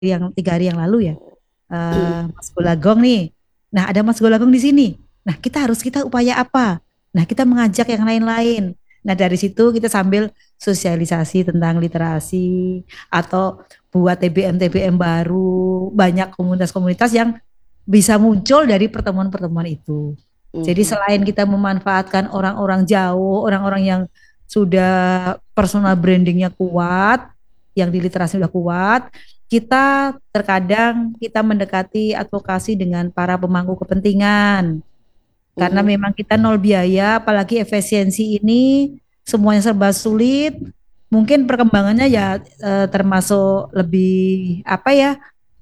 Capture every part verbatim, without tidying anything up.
yang tiga hari yang lalu ya, uh, Mas Golagong nih. Nah ada Mas Golagong di sini. Nah kita harus kita upaya apa? Nah kita mengajak yang lain-lain. Nah dari situ kita sambil sosialisasi tentang literasi atau buat T B M-T B M baru, banyak komunitas-komunitas yang bisa muncul dari pertemuan-pertemuan itu. Jadi Mhm. selain kita memanfaatkan orang-orang jauh, orang-orang yang sudah personal brandingnya kuat, yang di literasi sudah kuat, kita terkadang kita mendekati advokasi dengan para pemangku kepentingan. Karena Mhm. memang kita nol biaya, apalagi efisiensi ini semuanya serba sulit. Mungkin perkembangannya ya eh, termasuk lebih apa ya?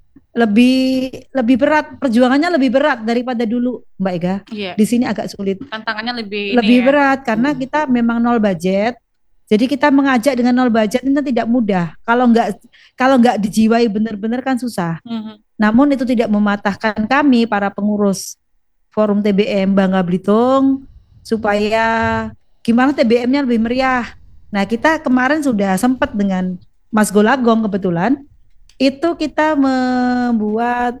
Lebih lebih berat, perjuangannya lebih berat daripada dulu, Mbak Ega. Iya. Di sini agak sulit. Tantangannya lebih ini Lebih ya. berat karena Mhm. kita memang nol budget. Jadi kita mengajak dengan nol budget itu tidak mudah. Kalau nggak kalau nggak dijiwai benar-benar kan susah. Mhm. Namun itu tidak mematahkan kami para pengurus Forum T B M Bangka Belitung supaya gimana T B M-nya lebih meriah. Nah kita kemarin sudah sempat dengan Mas Golagong kebetulan itu kita membuat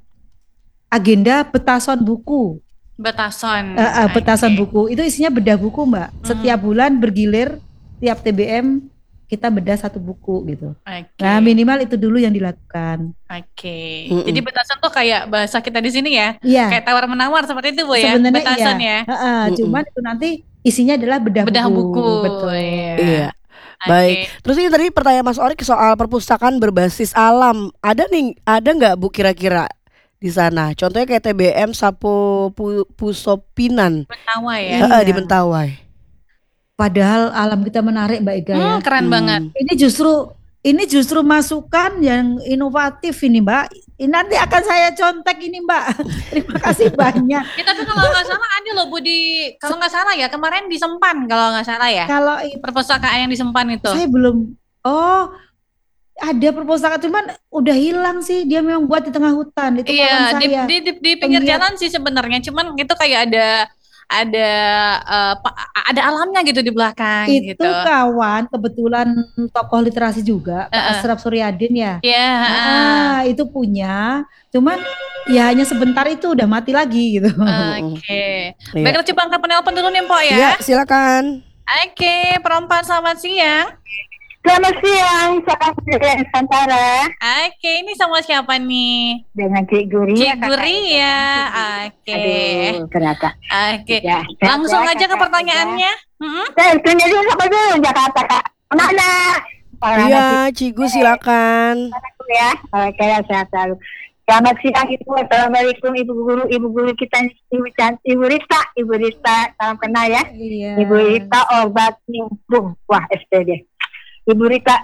agenda petasan buku. Betason. Eh, eh, petasan Oke. buku itu isinya bedah buku Mbak. Setiap Mhm. bulan bergilir, tiap T B M kita bedah satu buku gitu. Oke. Nah minimal itu dulu yang dilakukan. Oke. Mhm. Jadi betason tuh kayak bahasa kita di sini ya. Iya. Kayak tawar menawar seperti itu Bu ya. Sebenarnya iya. Betason ya. Heeh, Mhm. cuman itu nanti isinya adalah bedah, Bedah buku. buku. Betul. Iya. Baik. Oke. Terus ini tadi pertanyaan Mas Orik soal perpustakaan berbasis alam. Ada nih, ada nggak Bu kira-kira di sana? Contohnya kayak T B M Sapo Pu- Pusopinan. Mentawai ya. Iya. Heeh, di Mentawai. Padahal alam kita menarik Mbak Ega ya. Hmm, keren Hmm. banget. Ini justru ini justru masukan yang inovatif ini Mbak. Ini nanti akan saya contek ini Mbak. Terima kasih banyak. Ya, tapi kalau nggak salah ada loh Bu di kalau nggak salah ya kemarin di Sempan kalau nggak salah ya. Kalau itu Perpustakaan yang di Sempan itu. saya belum. Oh, ada perpustakaan cuman udah hilang sih. Dia memang buat di tengah hutan. Itu kawan Iya, di, saya. di, di, di pinggir Penggiat. jalan sih sebenarnya. Cuman itu kayak ada ada eh, pa- ada alamnya gitu di belakang Itu gitu. kawan kebetulan tokoh literasi juga Pak Heeh. Asraf Suryadin ya. Iya. heeh. Ah, itu punya. Cuman ya hanya sebentar itu udah mati lagi gitu. Oke. Iya. Baiklah coba angkat penelpon dulu nih Mpok ya. Iya, silakan. Oke, perempuan selamat siang. Selamat siang, salam dari Nusantara Oke, ini sama siapa nih? dengan Cik Guri. Cik Guri ya. Oke. Aduh, ternyata. Oke. Ya, Langsung sehat ya, aja ke Kakak, pertanyaannya. Mm-mm. Saya tanya dulu apa dulu Jakarta Kak. Mana? Orang Iya, Cigu silakan. anakku ya. Oke, ya, sehat selalu. Selamat siang Ibu. Assalamualaikum Ibu Guru, Ibu Guru kita Ibu Cantik, Ibu Rita, Ibu Rita, salam kenal ya. Iya. Ibu Rita obat nyemplung. Wah, S P D. Ibu Rita,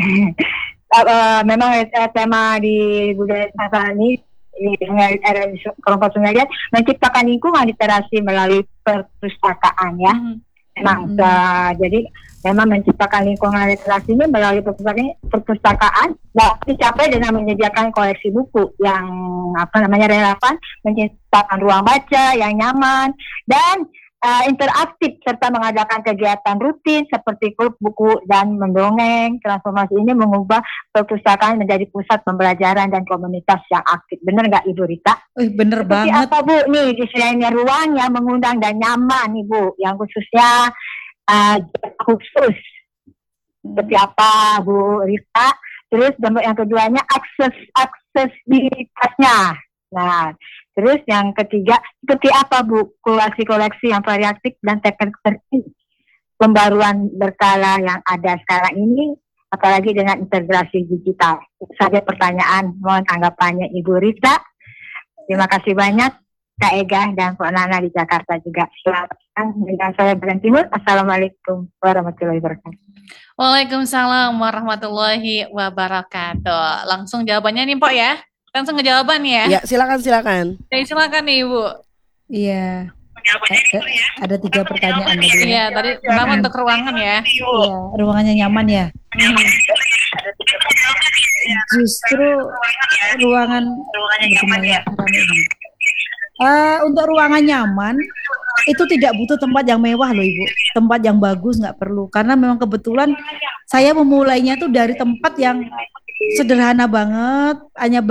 uh, memang uh, tema di budaya Nusantara ini di Sungai eh, kelompok Sungai Liat menciptakan lingkungan literasi melalui perpustakaan ya. Mhm. Memang Mhm. uh, jadi memang menciptakan lingkungan literasi ini melalui perpustakaan, perpustakaan dapat dicapai dengan menyediakan koleksi buku yang apa namanya relevan, menciptakan ruang baca yang nyaman dan uh, interaktif serta mengadakan kegiatan rutin seperti klub buku dan mendongeng. Transformasi ini mengubah perpustakaan menjadi pusat pembelajaran dan komunitas yang aktif. Benar nggak Ibu Rita? Eh, bener Seperti banget. apa Bu nih desainnya ruang yang mengundang dan nyaman nih Bu, yang khususnya uh, khusus seperti apa Bu Rita? Terus yang keduanya akses aksesibilitasnya. Nah, terus yang ketiga seperti apa Bu koleksi-koleksi yang variatif dan teknik pembaruan berkala yang ada sekarang ini, apalagi dengan integrasi digital. Itu saja pertanyaan, mohon tanggapannya Ibu Rita. Terima kasih banyak Kak Ega dan Pak Nana di Jakarta juga. Selamat siang dengan saya Bren Timur. Assalamualaikum warahmatullahi wabarakatuh. Waalaikumsalam warahmatullahi wabarakatuh. Langsung jawabannya nih Mpok ya. Langsung ke jawaban ya. Ya, silakan silakan. Jadi silakan nih Ibu. Iya. A- Ada tiga pertanyaan tadi. ya. Iya, tadi pertama untuk ruangan ya. Iya, ruangannya nyaman ya. Hmm. Justru ruangan Uh, untuk ruangan nyaman itu tidak butuh tempat yang mewah loh Ibu, tempat yang bagus nggak perlu, karena memang kebetulan saya memulainya tuh dari tempat yang sederhana banget, hanya